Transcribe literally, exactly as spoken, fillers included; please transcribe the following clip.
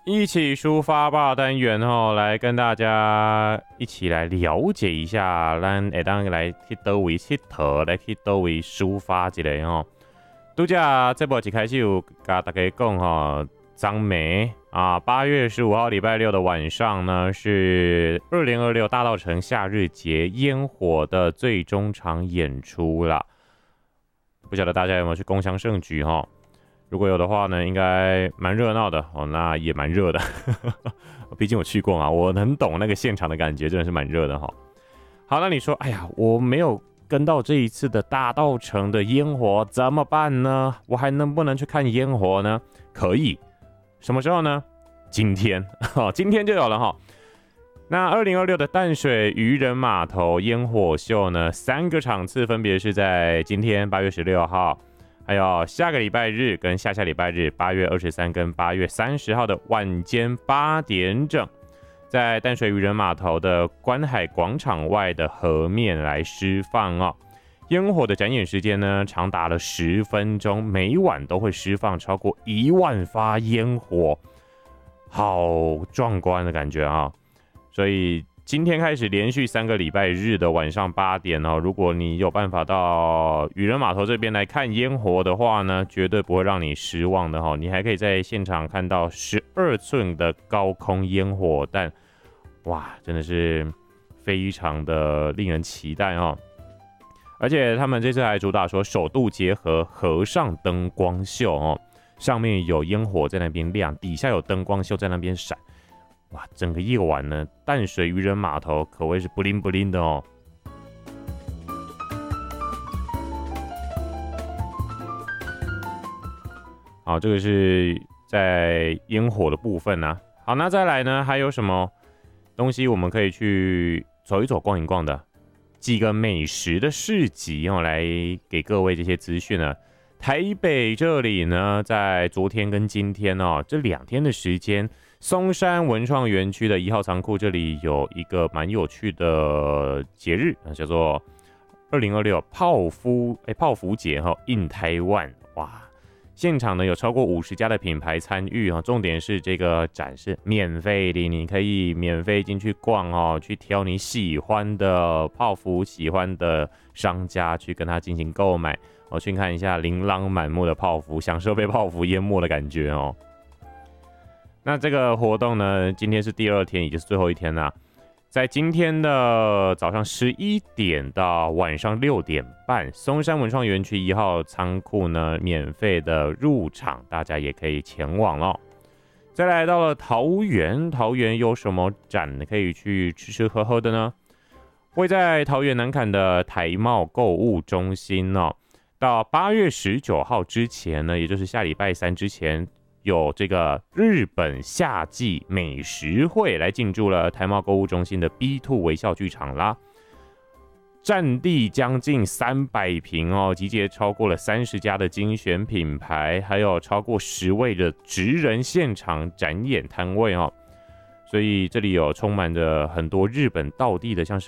一起抒发吧单元哦，来跟大家一起来了解一下，咱会当来去倒位佚佗，来去倒位抒发一下哦。拄则这部一开始有甲大家讲吼，张梅啊，八月十五号礼拜六的晚上呢，是二零二六大稻埕夏日节烟火的最终场演出啦。不晓得大家有没有去共襄盛举哈？如果有的话呢，应该蛮热闹的哦，那也蛮热的，毕竟我去过嘛，我很懂那个现场的感觉，真的是蛮热的哈。好，那你说，哎呀，我没有跟到这一次的大稻埕的烟火怎么办呢？我还能不能去看烟火呢？可以，什么时候呢？今天，今天就有了哈。那二零二六的淡水渔人码头烟火秀呢，三个场次分别是在今天八月十六号。还有下个礼拜日跟下下礼拜日，八月二十三跟八月三十号的晚间八点整，在淡水渔人码头的观海广场外的河面来释放哦。烟火的展演时间呢，长达了十分钟，每晚都会释放超过一万发烟火，好壮观的感觉啊！所以今天开始连续三个礼拜日的晚上八点哦，如果你有办法到渔人码头这边来看烟火的话呢，绝对不会让你失望的哈、哦。你还可以在现场看到十二寸的高空烟火弹，哇，真的是非常的令人期待哦。而且他们这次还主打说首度结合河上灯光秀哦，上面有烟火在那边亮，底下有灯光秀在那边闪。哇，整个夜晚呢，淡水渔人码头可谓是不灵不灵的哦。好，这个是在烟火的部分啊。好，那再来呢，还有什么东西我们可以去走一走、逛一逛的？几个美食的市集哦，来给各位这些资讯呢。台北这里呢，在昨天跟今天哦，这两天的时间。松山文创园区的一号仓库这里有一个蛮有趣的节日，叫做二零二六泡芙哎泡芙节哈 ，in 台湾哇！现场呢有超过五十家的品牌参与哈，重点是这个展是免费的，你可以免费进去逛哦，去挑你喜欢的泡芙、喜欢的商家去跟他进行购买，哦，去看一下琳琅满目的泡芙，享受被泡芙淹没的感觉哦。那这个活动呢，今天是第二天，也就是最后一天啦。在今天的早上十一点到晚上六点半，松山文创园区一号仓库呢，免费的入场，大家也可以前往咯。再来到了桃园，桃园有什么展可以去吃吃喝喝的呢？位在桃园南崁的台贸购物中心哦，到八月十九号之前呢，也就是下礼拜三之前。有这个日本夏季美食会来进驻了台贸购物中心的 B 二 微笑剧场啦，占地将近三百坪哦，集结超过了三十家的精选品牌，还有超过十位的职人现场展演摊位哦，所以这里有充满着很多日本道地的，像是